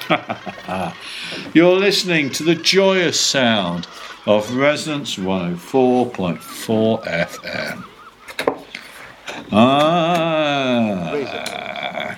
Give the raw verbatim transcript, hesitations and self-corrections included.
You're listening to the joyous sound of Resonance one oh four point four F M. Ah.